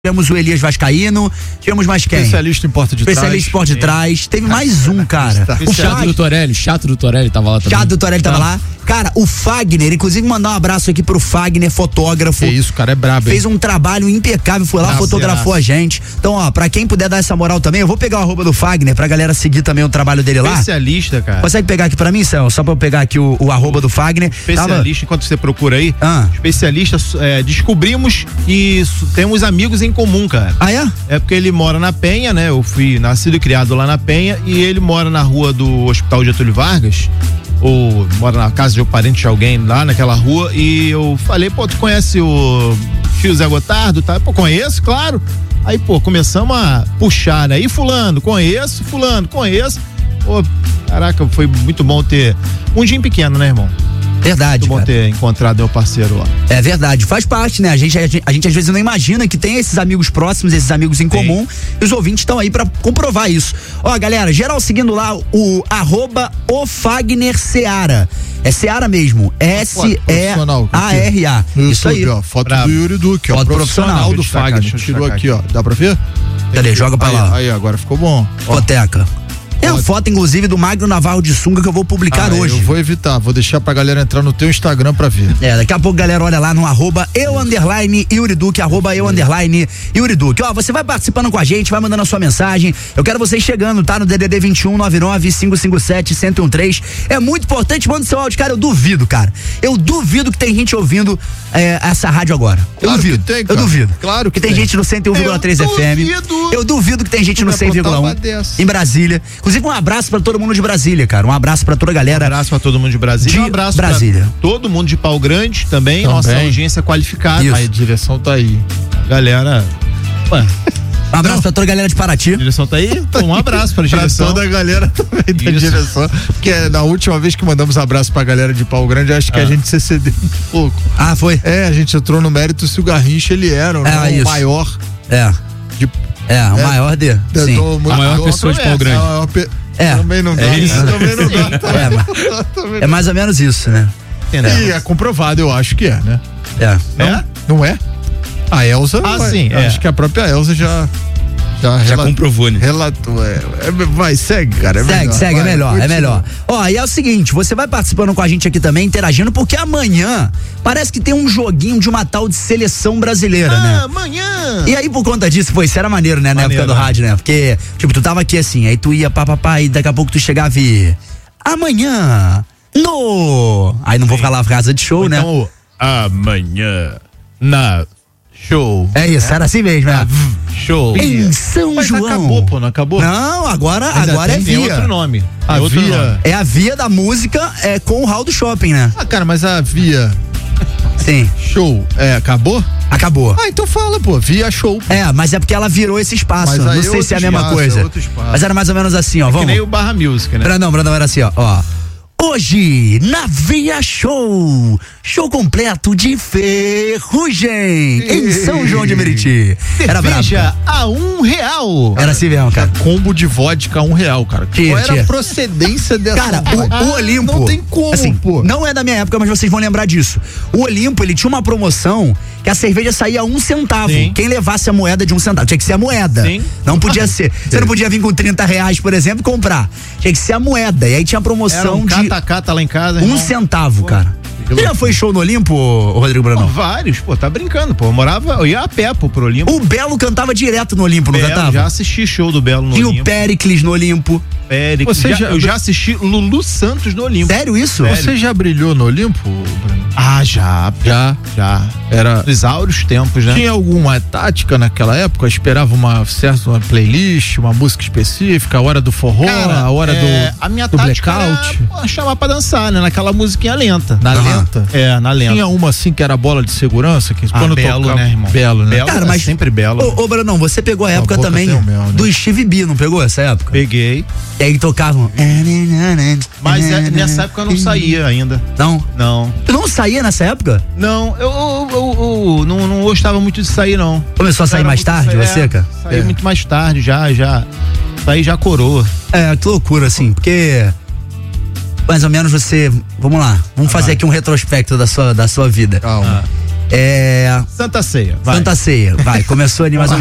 Tivemos o Elias Vascaíno, tivemos mais quem? Especialista em porta de trás. Especialista em porta de trás. Teve mais um, cara. O Chato do Torelli tava lá também. Chato do Torelli tava lá. Cara, o Fagner, inclusive mandar um abraço aqui pro Fagner, fotógrafo. Que isso, cara, é brabo. Fez um trabalho impecável, foi lá, fotografou a gente. Então, ó, pra quem puder dar essa moral também, eu vou pegar o arroba do Fagner pra galera seguir também o trabalho dele lá. Especialista, cara. Consegue pegar aqui pra mim, Céu? Só pra eu pegar aqui o arroba do Fagner. Especialista, enquanto você procura aí, especialista, descobrimos que temos amigos em comum, cara. Ah, é? É porque ele mora na Penha, né? Eu fui nascido e criado lá na Penha e ele mora na rua do Hospital Getúlio Vargas, ou mora na casa de um parente de alguém lá naquela rua, e eu falei, pô, tu conhece o tio Zé Gotardo? Tá? Pô, conheço, claro. Aí, pô, começamos a puxar, né? E fulano, conheço. Pô, caraca, foi muito bom ter um dia pequeno, né, irmão? Verdade, muito bom ter encontrado meu parceiro lá. É verdade, faz parte, né? A gente às vezes não imagina que tem esses amigos próximos, esses amigos em comum, e os ouvintes estão aí pra comprovar isso. Ó, galera, geral seguindo lá o arroba o Fagner Seara. É Seara mesmo, S-E-A-R-A. Isso aí. Ó, foto do Yuri Duque, ó. Foto profissional do Fagner. Tirou aqui, ó. Dá pra ver? Cadê? Joga pra lá. Aí, agora ficou bom. Foteca. É a foto, inclusive, do Magno Navarro de sunga que eu vou publicar hoje. Eu vou evitar, vou deixar pra galera entrar no teu Instagram pra ver. Daqui a pouco, galera, olha lá no arroba @Yuri Duque, @Yuri Duque. Ó, você vai participando com a gente, vai mandando a sua mensagem. Eu quero vocês chegando, tá? No DDD 21 99 557 1013. É muito importante, manda seu áudio, cara. Eu duvido que tem gente ouvindo essa rádio agora. Claro, eu duvido. Eu duvido. Claro que tem gente no 101,3 FM. Eu duvido que tem gente no 100,1 em Brasília. Inclusive, um abraço pra todo mundo de Brasília, cara. Um abraço pra toda a galera. Um abraço pra todo mundo de Brasília. Um abraço Brasília. pra todo mundo de Pau Grande também. Nossa audiência qualificada. Isso. A direção tá aí. Galera. Um abraço pra toda a galera de Paraty. A direção tá aí? Um abraço pra direção. Pra toda a galera também da direção. Porque na última vez que mandamos abraço pra galera de Pau Grande, acho que a gente se excedeu um pouco. Ah, foi? A gente entrou no mérito se o Garrincha ele era o maior. O maior sim. A maior pessoa de Pau Grande. Também não dá. Também não dá. É mais ou menos isso, né? E é comprovado, eu acho que é, né? Não é? A Elza. Sim. Acho que a própria Elza já comprovou, né? Relatou. Vai, segue, cara. Segue, é melhor. Ó, e é o seguinte, você vai participando com a gente aqui também, interagindo, porque amanhã parece que tem um joguinho de uma tal de seleção brasileira, né? Amanhã! E aí, por conta disso, isso era maneiro, né? Na época do rádio, né? Porque, tipo, tu tava aqui assim, aí tu ia papapá, e daqui a pouco tu chegava e... Amanhã, Aí não vou falar a frase de show, então, né? Amanhã, na... Show. É isso, era assim mesmo, né? Show. Em São João. Acabou, pô, não acabou? Não, agora é Via. Via. Outro nome. É a Via da música com o hall do shopping, né? Cara, mas a Via... Sim. Show, acabou? Acabou. Então fala, pô, Via Show. Pô. Mas é porque ela virou esse espaço. Não sei se é a mesma coisa. Mas era mais ou menos assim, ó. Vamos. Que nem o Barra Music, né? Brandão, era assim, ó. Hoje, na Via Show completo de Ferrugem, em São João de Meriti. Era brabo. Cerveja a R$1. Era assim mesmo, cara. Combo de vodka R$1, cara. Qual era a procedência dessa? Cara, o Olimpo... Não tem como, assim, pô. Não é da minha época, mas vocês vão lembrar disso. O Olimpo, ele tinha uma promoção que a cerveja saía R$1. Sim. Quem levasse a moeda de R$1. Tinha que ser a moeda. Sim. Não podia ser. Você não podia vir com R$30, por exemplo, e comprar. Tinha que ser a moeda. E aí tinha a promoção de... Cata lá em casa, R$1, cara. Você já foi show no Olimpo, Rodrigo Brandão? Vários, pô, tá brincando, pô. Eu ia a pé, pô, pro Olimpo. O Belo cantava direto no Olimpo, não cantava? Já assisti show do Belo no Olimpo. Olimpo. E o Péricles no Olimpo. Eu já assisti Lulu Santos no Olimpo. Sério isso? Você já brilhou no Olimpo, Brandão? Já. Era nos áureos tempos, né? Tinha alguma tática naquela época? Esperava uma playlist, uma música específica, a hora do forró, a hora a minha do tática blackout? Era chamar pra dançar, né? Naquela musiquinha lenta. Na lenta? Na lenta. Tinha uma assim que era bola de segurança, que quando Belo, tocava, né, irmão? Belo, né? Cara, mas sempre Belo. Ô, Brandão, você pegou a época também do Steve B, não pegou essa época? Peguei. E aí tocavam. Mas nessa época eu não saía ainda. Não? Não. Tu não saía nessa época? Não, eu não gostava muito de sair, não. Começou a sair mais tarde, você, cara? Saí muito mais tarde, já. Saí já coroa. Que loucura, assim, porque... Mais ou menos você... Vamos lá, vamos fazer aqui um retrospecto da sua vida. Calma. Santa Ceia. Santa Ceia, vai, começou a animação.